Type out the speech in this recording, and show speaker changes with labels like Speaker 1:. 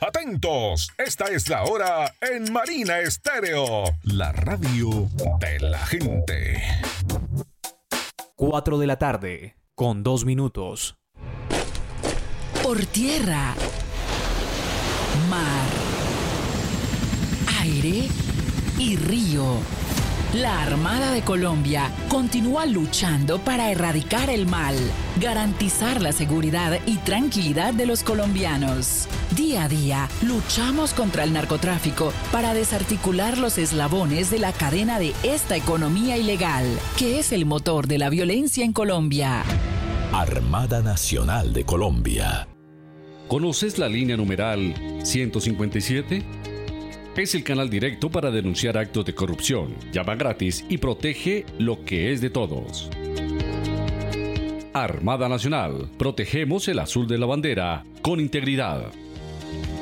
Speaker 1: Atentos, esta es la hora en Marina Estéreo, la radio de la gente.
Speaker 2: 4 de la tarde, con 2 minutos.
Speaker 3: Por tierra, mar, aire y río. La Armada de Colombia continúa luchando para erradicar el mal, garantizar la seguridad y tranquilidad de los colombianos. Día a día, luchamos contra el narcotráfico para desarticular los eslabones de la cadena de esta economía ilegal, que es el motor de la violencia en Colombia.
Speaker 4: Armada Nacional de Colombia.
Speaker 5: ¿Conoces la línea numeral 157? Es el canal directo para denunciar actos de corrupción. Llama gratis y protege lo que es de todos. Armada Nacional. Protegemos el azul de la bandera con integridad.